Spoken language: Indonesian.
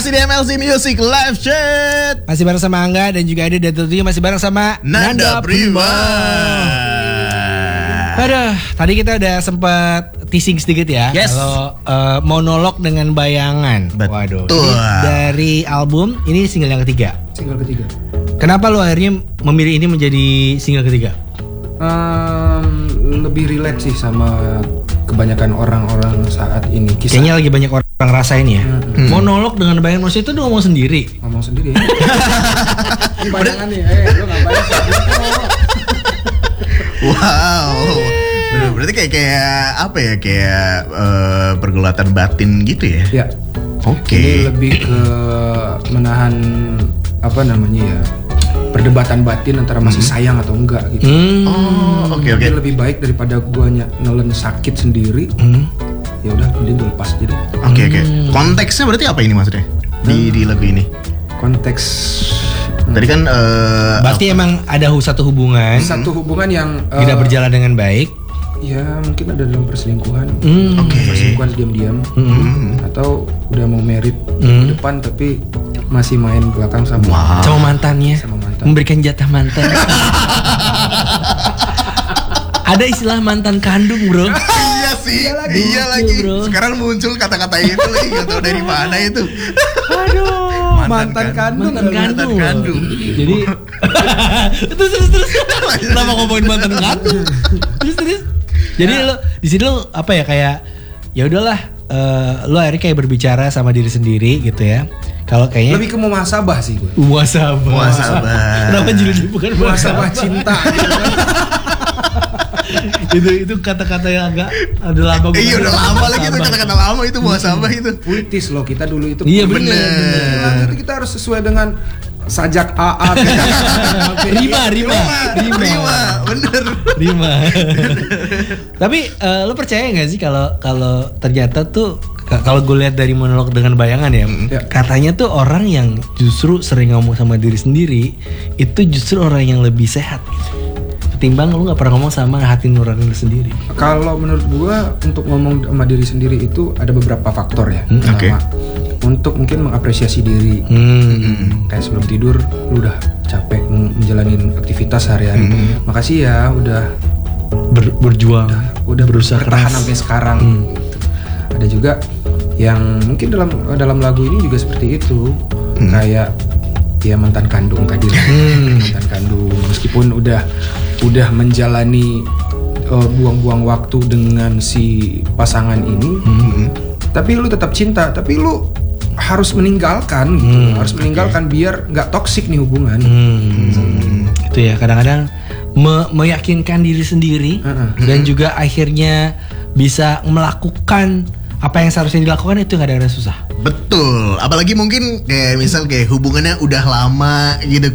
Masih di MLC Music Live Chat. Masih bareng sama Angga dan juga ada tentunya masih bareng sama Nanda Prima. Aduh, tadi kita udah sempat teasing sedikit ya. Yes. Kalau monolog dengan bayangan. Betul. Waduh. Ini dari album ini single yang ketiga. Single ketiga. Kenapa lo akhirnya memilih ini menjadi single ketiga? Lebih relate sih sama kebanyakan orang-orang saat ini. Kayaknya lagi banyak orang rasain ya. Monolog dengan bayangan, maksudnya itu udah ngomong sendiri. Ngomong sendiri ya. Ini bayangan nih, lo ngapain sih? Wow. Berarti kayak apa ya? Kayak pergulatan batin gitu ya? Ya. Oke. Ini lebih ke menahan apa namanya ya? Perdebatan batin antara masih sayang atau enggak gitu. Oh, oke. Ini lebih baik daripada gua nelen sakit sendiri. Ya udah, mending gue lepas jadi. Oke. Konteksnya berarti apa ini maksudnya? Di lagu ini. Konteks Tadi kan Berarti emang ada satu hubungan satu hubungan yang tidak berjalan dengan baik. ya mungkin ada dalam perselingkuhan. Oke. Perselingkuhan diam-diam. Atau udah mau merit di depan tapi masih main belakang sama Sama mantannya. Sama mantan. Memberikan jatah mantan. Ada istilah mantan kandung, bro. Iya sih, iya lagi. Bro. Sekarang muncul kata-kata itu lagi, gak tahu dari mana itu. Aduh, mantan kandung. Mantan kandung. Jadi terus. Kenapa ngomongin mantan kandung? Terus. Jadi lo di sini lo apa ya kayak ya udahlah lo akhirnya kayak berbicara sama diri sendiri gitu ya. Kalau kayaknya Lebih ke muhasabah sih gue. Muhasabah. Kenapa judulnya bukan Muhasabah cinta. itu kata-kata yang agak ada lama. Iya udah lama lagi itu kata-kata lama itu muhasabah itu. Puitis loh kita dulu itu. Iya puitis. bener. Lagu itu kita harus sesuai dengan sajak AA. Rima. Bener. Rima. Tapi lo percaya nggak sih kalau ternyata tuh kalau gue lihat dari monolog dengan bayangan ya, katanya tuh orang yang justru sering ngomong sama diri sendiri itu justru orang yang lebih sehat ketimbang lu nggak pernah ngomong sama hati nurani lu sendiri. Kalau menurut gua untuk ngomong sama diri sendiri itu ada beberapa faktor ya. Pertama, untuk mungkin mengapresiasi diri. Kayak sebelum tidur lu udah capek menjalani aktivitas sehari-hari. Makasih ya udah Berjuang, udah berusaha bertahan keras sampai sekarang. Gitu. Ada juga yang mungkin dalam lagu ini juga seperti itu. Kayak ya mantan kandung tadi lah. Mantan kandung meskipun udah menjalani buang-buang waktu dengan si pasangan ini, tapi lu tetap cinta, tapi lu harus meninggalkan gitu, harus meninggalkan biar nggak toksik nih hubungan. Itu ya kadang-kadang meyakinkan diri sendiri dan juga akhirnya bisa melakukan apa yang seharusnya dilakukan itu kadang-kadang susah. Betul. Apalagi mungkin kayak misal kayak hubungannya udah lama gitu